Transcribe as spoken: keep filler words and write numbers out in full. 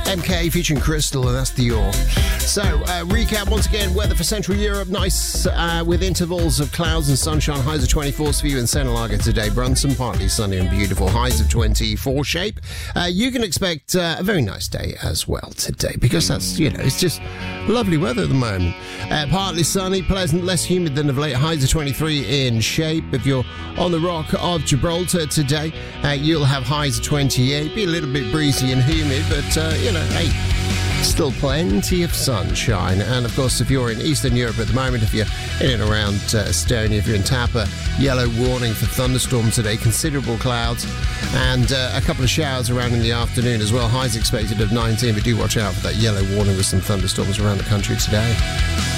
M K featuring Crystal, and that's Dior. So, uh, recap once again, weather for Central Europe, nice uh, with intervals of clouds and sunshine, highs of twenty-four for you in Senelaga today. Brunson, partly sunny and beautiful, highs of twenty-four shape. Uh, you can expect uh, a very nice day as well today, because that's, you know, it's just lovely weather at the moment. Uh, partly sunny, pleasant, less humid than of late, highs of twenty-three in shape. If you're on the Rock of Gibraltar today, uh, you'll have highs of twenty-eight, be a little bit breezy and humid, but, uh, you know, hey, still plenty of sunshine. And of course, if you're in Eastern Europe at the moment, if you're in and around uh, Estonia, if you're in Tapa, yellow warning for thunderstorms today, considerable clouds, and uh, a couple of showers around in the afternoon as well. Highs expected of nineteen, but do watch out for that yellow warning with some thunderstorms around the country today.